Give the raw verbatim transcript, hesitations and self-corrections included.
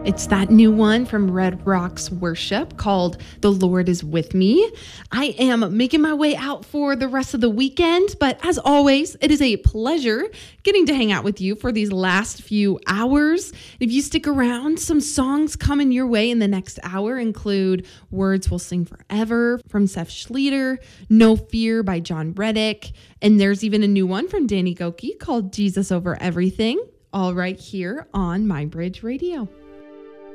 It's that new one from Red Rocks Worship called The Lord is With Me. I am making my way out for the rest of the weekend, but as always, it is a pleasure getting to hang out with you for these last few hours. If you stick around, some songs coming your way in the next hour include Words Will Sing Forever from Seth Schlueter, No Fear by John Reddick, and there's even a new one from Danny Gokey called Jesus Over Everything, all right here on My Bridge Radio.